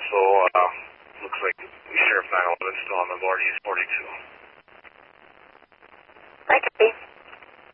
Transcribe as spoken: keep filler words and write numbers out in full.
also uh, looks like Sheriff nine eleven still on the board. He's forty-two.